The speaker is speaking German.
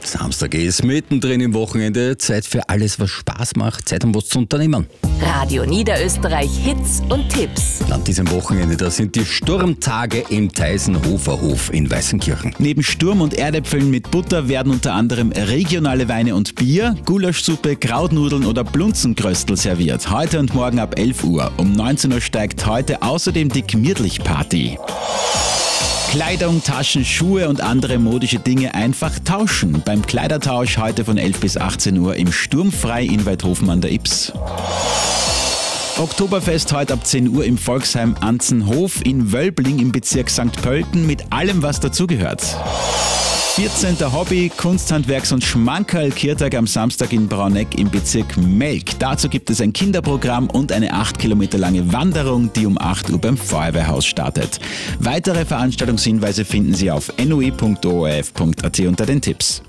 Samstag ist mittendrin im Wochenende. Zeit für alles, was Spaß macht. Zeit, um was zu unternehmen. Radio Niederösterreich Hits und Tipps. An diesem Wochenende, da sind die Sturmtage im Theisenhofer Hof in Weißenkirchen. Neben Sturm- und Erdäpfeln mit Butter werden unter anderem regionale Weine und Bier, Gulaschsuppe, Krautnudeln oder Blunzenkröstel serviert. Heute und morgen ab 11 Uhr. Um 19 Uhr steigt heute außerdem die Gmirtlich-Party. Kleidung, Taschen, Schuhe und andere modische Dinge einfach tauschen. Beim Kleidertausch heute von 11 bis 18 Uhr im Sturmfrei in Weidhofen an der Ybbs. Oktoberfest heute ab 10 Uhr im Volksheim Anzenhof in Wölbling im Bezirk St. Pölten mit allem, was dazugehört. 14. Hobby-, Kunsthandwerks- und Schmankerl-Kirtag am Samstag in Brauneck im Bezirk Melk. Dazu gibt es ein Kinderprogramm und eine 8 Kilometer lange Wanderung, die um 8 Uhr beim Feuerwehrhaus startet. Weitere Veranstaltungshinweise finden Sie auf noi.orf.at unter den Tipps.